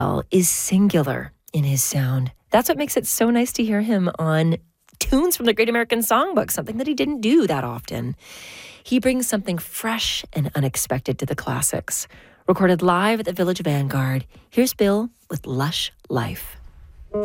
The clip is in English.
is singular in his sound. That's what makes it so nice to hear him on tunes from the Great American Songbook, something that he didn't do that often. He brings something fresh and unexpected to the classics. Recorded live at the Village Vanguard, here's Bill with Lush Life.